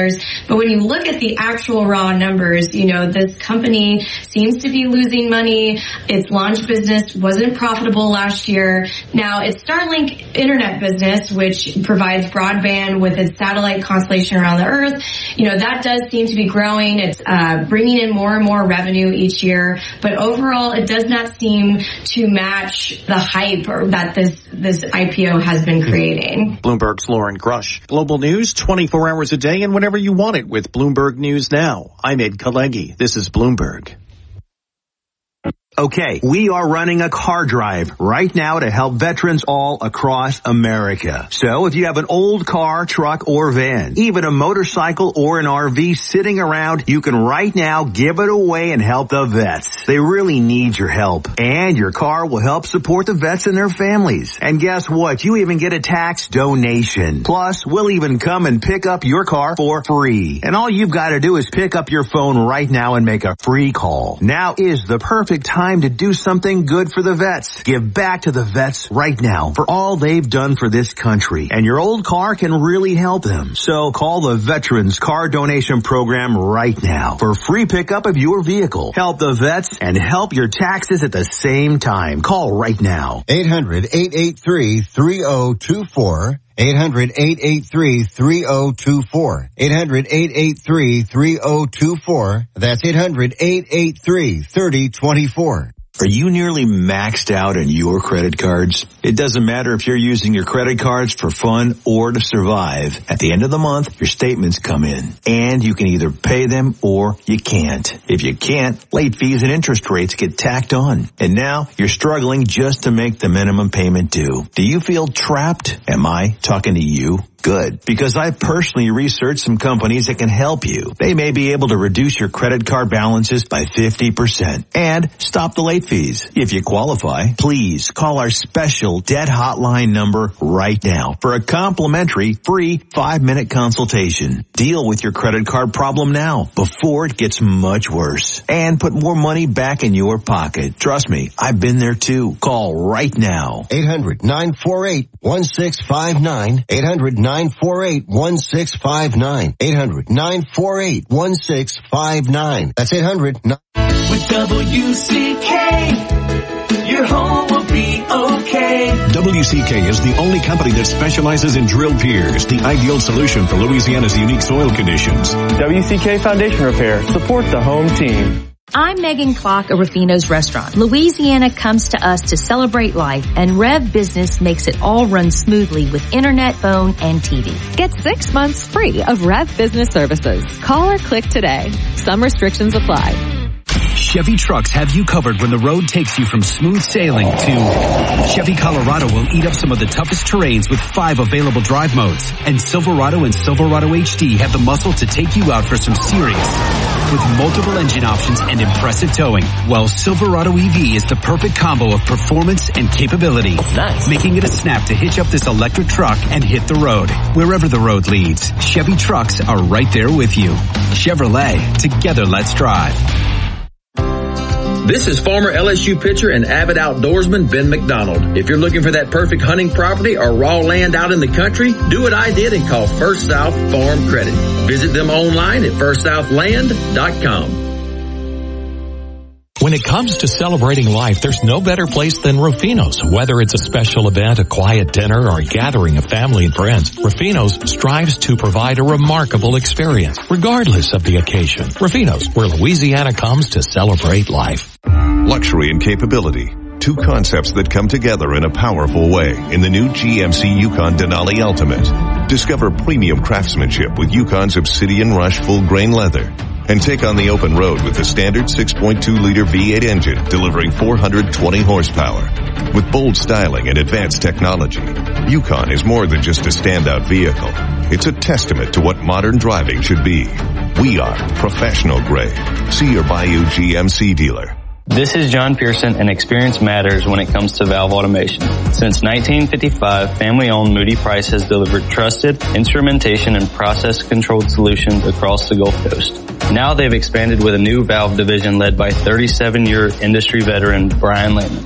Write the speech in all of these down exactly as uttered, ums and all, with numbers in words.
dollars. But when you look at the actual raw numbers, you know, this company seems to be losing money. Its launch business wasn't profitable last year. Now, its Starlink internet business, which provides broadband with its satellite constellation around the Earth, you know, that does seem to be growing. It's uh, bringing in more and more revenue each year. But overall, it does not seem to match the hype or that this, this I P O has been creating. Bloomberg's Lauren Grush. Global news twenty-four hours a day and whenever you want it with Bloomberg News Now. I'm Ed Kalegi. This is Bloomberg. Okay, we are running a car drive right now to help veterans all across America. So if you have an old car, truck, or van, even a motorcycle or an R V sitting around, you can right now give it away and help the vets. They really need your help. And your car will help support the vets and their families. And guess what? You even get a tax donation. Plus, we'll even come and pick up your car for free. And all you've got to do is pick up your phone right now and make a free call. Now is the perfect time to do something good for the vets. Give back to the vets right now for all they've done for this country. And your old car can really help them. So call the Veterans Car Donation Program right now for free pickup of your vehicle. Help the vets and help your taxes at the same time. Call right now. eight hundred, eight eight three, three oh two four. eight hundred, eight eight three, three oh two four. eight hundred, eight eight three, three oh two four. That's eight hundred, eight eight three, three oh two four. Are you nearly maxed out on your credit cards? It doesn't matter if you're using your credit cards for fun or to survive. At the end of the month, your statements come in, and you can either pay them or you can't. If you can't, late fees and interest rates get tacked on. And now you're struggling just to make the minimum payment due. Do you feel trapped? Am I talking to you? Good, because I personally researched some companies that can help you. They may be able to reduce your credit card balances by fifty percent and stop the late fees. If you qualify, please call our special debt hotline number right now for a complimentary free five-minute consultation. Deal with your credit card problem now before it gets much worse and put more money back in your pocket. Trust me, I've been there too. Call right now. eight hundred, nine four eight, one six five nine. eight hundred, nine four eight, one six five nine. eight hundred, nine four eight, one six five nine. That's eight hundred. With W C K, your home will be okay. W C K is the only company that specializes in drill piers, the ideal solution for Louisiana's unique soil conditions. W C K Foundation Repair. Support the home team. I'm Megan Clark of Rufino's Restaurant. Louisiana comes to us to celebrate life, and Rev Business makes it all run smoothly with internet, phone, and T V. Get six months free of Rev Business services. Call or click today. Some restrictions apply. Chevy trucks have you covered when the road takes you from smooth sailing to Chevy Colorado will eat up some of the toughest terrains with five available drive modes. And Silverado and Silverado H D have the muscle to take you out for some serious with multiple engine options and impressive towing. While Silverado E V is the perfect combo of performance and capability. Nice. Making it a snap to hitch up this electric truck and hit the road. Wherever the road leads, Chevy trucks are right there with you. Chevrolet, together let's drive. This is former L S U pitcher and avid outdoorsman Ben McDonald. If you're looking for that perfect hunting property or raw land out in the country, do what I did and call First South Farm Credit. Visit them online at first south land dot com. When it comes to celebrating life, there's no better place than Rufino's. Whether it's a special event, a quiet dinner, or a gathering of family and friends, Rufino's strives to provide a remarkable experience, regardless of the occasion. Rufino's, where Louisiana comes to celebrate life. Luxury and capability. Two concepts that come together in a powerful way in the new G M C Yukon Denali Ultimate. Discover premium craftsmanship with Yukon's Obsidian Rush full-grain leather. And take on the open road with the standard six point two liter V eight engine delivering four hundred twenty horsepower. With bold styling and advanced technology, Yukon is more than just a standout vehicle. It's a testament to what modern driving should be. We are professional grade. See your Bayou G M C dealer. This is John Pearson, and experience matters when it comes to valve automation. Since nineteen fifty-five, family-owned Moody Price has delivered trusted instrumentation and process-controlled solutions across the Gulf Coast. Now they've expanded with a new valve division led by thirty-seven year industry veteran Brian Lehman.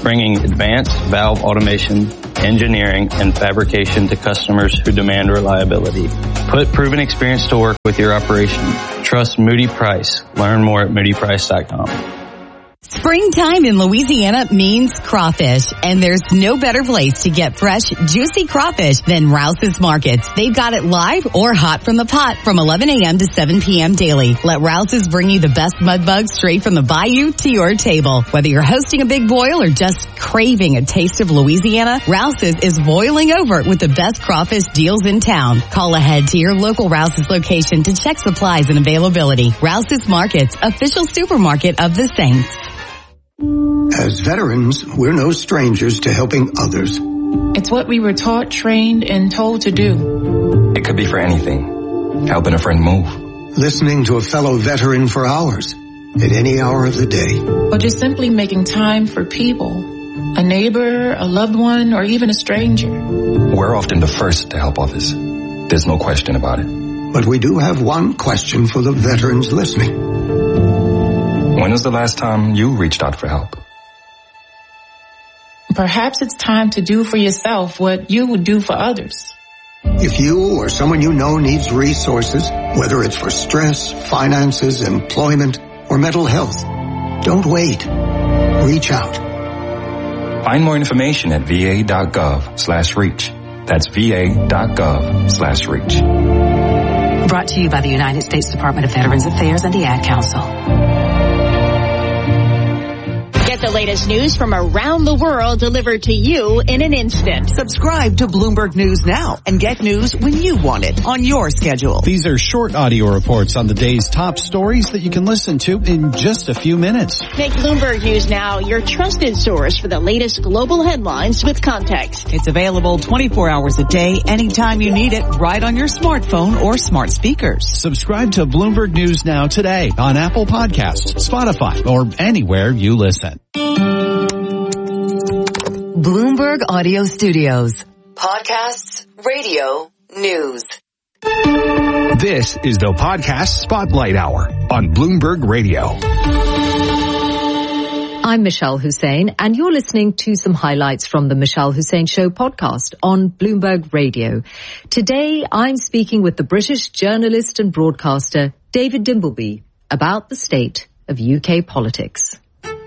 bringing advanced valve automation, engineering, and fabrication to customers who demand reliability. Put proven experience to work with your operation. Trust Moody Price. Learn more at moody price dot com. Springtime in Louisiana means crawfish, and there's no better place to get fresh, juicy crawfish than Rouse's Markets. They've got it live or hot from the pot from eleven a.m. to seven p.m. daily. Let Rouse's bring you the best mud bugs straight from the bayou to your table. Whether you're hosting a big boil or just craving a taste of Louisiana, Rouse's is boiling over with the best crawfish deals in town. Call ahead to your local Rouse's location to check supplies and availability. Rouse's Markets, official supermarket of the Saints. As veterans, we're no strangers to helping others. It's what we were taught, trained, and told to do. It could be for anything. Helping a friend move. Listening to a fellow veteran for hours, at any hour of the day. Or just simply making time for people. A neighbor, a loved one, or even a stranger. We're often the first to help others. There's no question about it. But we do have one question for the veterans listening. When was the last time you reached out for help? Perhaps it's time to do for yourself what you would do for others. If you or someone you know needs resources, whether it's for stress, finances, employment, or mental health, don't wait. Reach out. Find more information at va.gov slash reach. That's va.gov slash reach. Brought to you by the United States Department of Veterans Affairs and the Ad Council. Get the latest news from around the world delivered to you in an instant. Subscribe to Bloomberg News now and get news when you want it on your schedule. These are short audio reports on the day's top stories that you can listen to in just a few minutes. Make Bloomberg News now your trusted source for the latest global headlines with context. It's available twenty-four hours a day, anytime you need it, right on your smartphone or smart speakers. Subscribe to Bloomberg News now today on Apple Podcasts, Spotify, or anywhere you listen. Bloomberg Audio Studios. Podcasts, radio, news. This is the Podcast Spotlight Hour on Bloomberg Radio. I'm Michelle Hussein, and you're listening to some highlights from the Michelle Hussein Show podcast on Bloomberg Radio. Today, I'm speaking with the British journalist and broadcaster David Dimbleby about the state of U K politics.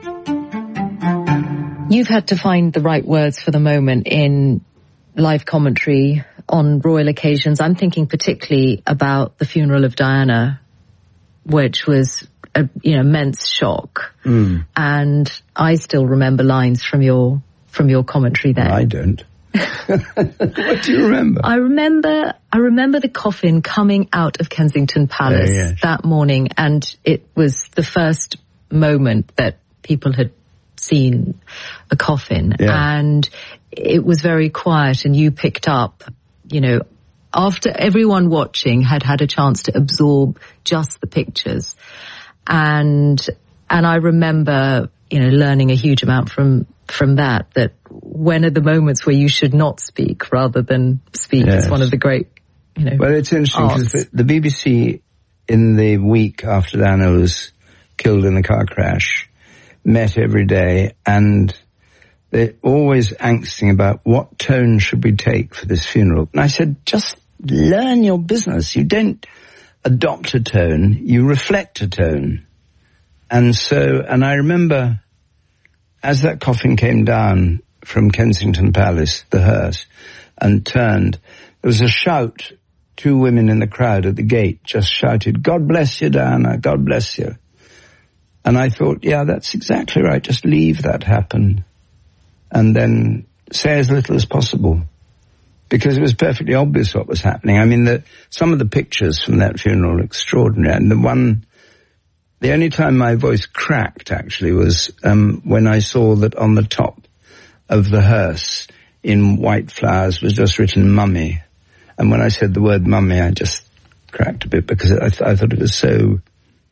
You've had to find the right words for the moment in live commentary on royal occasions. I'm thinking particularly about the funeral of Diana, which was a, you know, immense shock. Mm. And I still remember lines from your from your commentary there. I don't. What do you remember? I remember I remember the coffin coming out of Kensington Palace yeah, yeah. that morning, and it was the first moment that people had seen a coffin, yeah. and it was very quiet, and you picked up, you know, after everyone watching had had a chance to absorb just the pictures. And, and I remember, you know, learning a huge amount from, from that, that when are the moments where you should not speak rather than speak? Yes. It's one of the great, you know, well, it's interesting because the B B C in the week after Diana was killed in a car crash met every day, and they're always angsting about what tone should we take for this funeral. And I said, just learn your business. You don't adopt a tone, you reflect a tone. And so, and I remember as that coffin came down from Kensington Palace, the hearse, and turned, there was a shout. Two women in the crowd at the gate just shouted, "God bless you, Diana, God bless you." And I thought, yeah, that's exactly right. Just leave that happen and then say as little as possible, because it was perfectly obvious what was happening. I mean, the, some of the pictures from that funeral are extraordinary. And the one, the only time my voice cracked actually was um, when I saw that on the top of the hearse in white flowers was just written mummy. And when I said the word mummy, I just cracked a bit because I, th- I thought it was so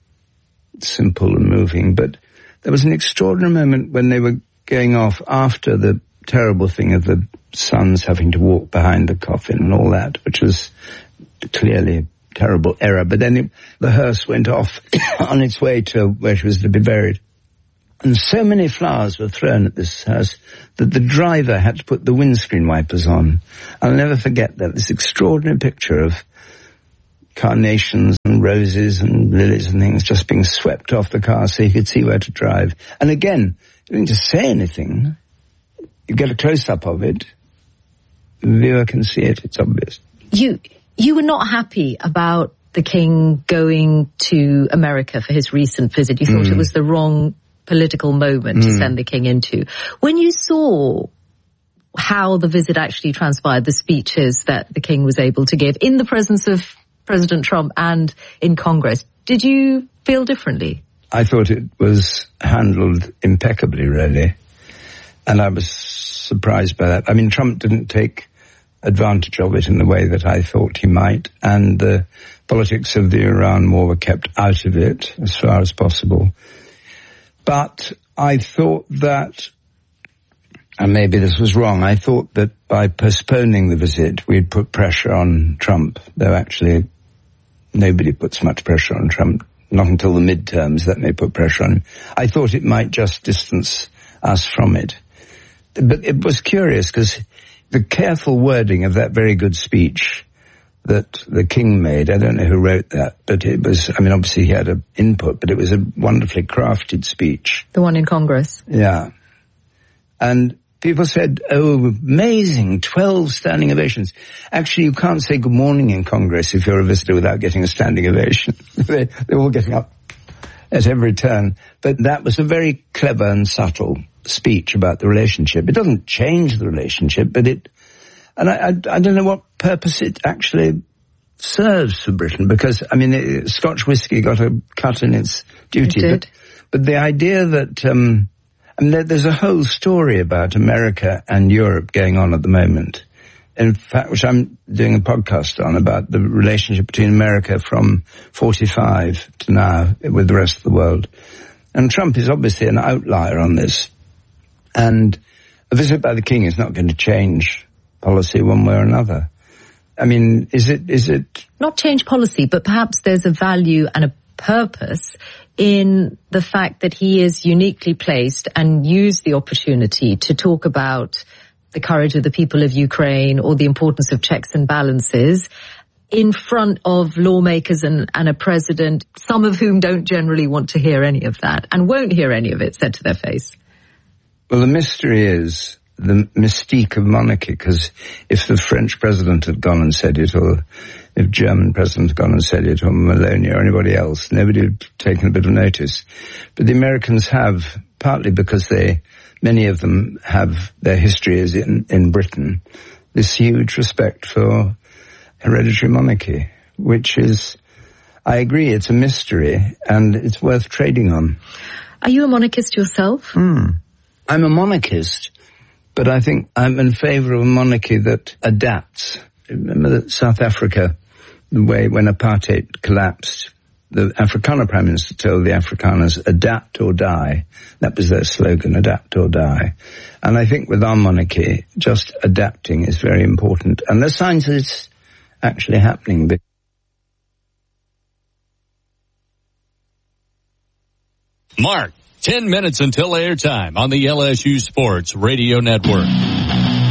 simple and moving. But there was an extraordinary moment when they were going off after the terrible thing of the sons having to walk behind the coffin and all that, which was clearly a terrible error. But then it, the hearse went off on its way to where she was to be buried. And so many flowers were thrown at this house that the driver had to put the windscreen wipers on. I'll never forget that, this extraordinary picture of carnations and roses and lilies and things just being swept off the car so you could see where to drive. And again, you didn't just say anything. You get a close-up of it. The viewer can see it. It's obvious. You, you were not happy about the King going to America for his recent visit. You thought mm. it was the wrong political moment mm. to send the King into. When you saw how the visit actually transpired, the speeches that the King was able to give in the presence of President Trump and in Congress, did you feel differently? I thought it was handled impeccably, really. And I was surprised by that. I mean, Trump didn't take advantage of it in the way that I thought he might. And the politics of the Iran war were kept out of it as far as possible. But I thought that, and maybe this was wrong, I thought that by postponing the visit, we'd put pressure on Trump, though actually nobody puts much pressure on Trump. Not until the midterms that may put pressure on him. I thought it might just distance us from it. But it was curious because the careful wording of that very good speech that the King made, I don't know who wrote that, but it was, I mean, obviously he had an input, but it was a wonderfully crafted speech. The one in Congress? Yeah. And people said, oh, amazing, twelve standing ovations. Actually, you can't say good morning in Congress if you're a visitor without getting a standing ovation. they, they're all getting up at every turn. But that was a very clever and subtle speech about the relationship. It doesn't change the relationship, but it, and I, I, I don't know what purpose it actually serves for Britain, because, I mean, it, Scotch whiskey got a cut in its duty. It did. But, but the idea that, um, I mean, there, there's a whole story about America and Europe going on at the moment. In fact, which I'm doing a podcast on, about the relationship between America from forty-five to now with the rest of the world. And Trump is obviously an outlier on this. And a visit by the King is not going to change policy one way or another. I mean, is it, is it... Not change policy, but perhaps there's a value and a purpose in the fact that he is uniquely placed and used the opportunity to talk about the courage of the people of Ukraine or the importance of checks and balances in front of lawmakers and, and a president, some of whom don't generally want to hear any of that and won't hear any of it said to their face. Well, the mystery is the mystique of monarchy, because if the French president had gone and said it, or if German president had gone and said it, or Melania or anybody else, nobody would have taken a bit of notice. But the Americans have, partly because they, many of them have their history is in, in Britain, this huge respect for hereditary monarchy, which is, I agree, it's a mystery and it's worth trading on. Are you a monarchist yourself? Hmm. I'm a monarchist, but I think I'm in favour of a monarchy that adapts. Remember that South Africa, the way when apartheid collapsed, the Afrikaner Prime Minister told the Afrikaners, adapt or die. That was their slogan, adapt or die. And I think with our monarchy, just adapting is very important. And there's signs that it's actually happening. Mark, ten minutes until airtime on the L S U Sports Radio Network.